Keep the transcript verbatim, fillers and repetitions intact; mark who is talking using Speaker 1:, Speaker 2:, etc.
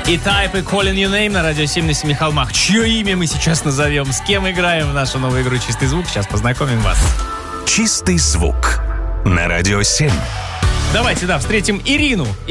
Speaker 1: И Type, и Calling Your Name на Радио семь на семи холмах. Чье имя мы сейчас назовем? С кем играем в нашу новую игру «Чистый звук»? Сейчас познакомим вас.
Speaker 2: «Чистый звук» на Радио семь.
Speaker 1: Давайте, да, встретим Ирину.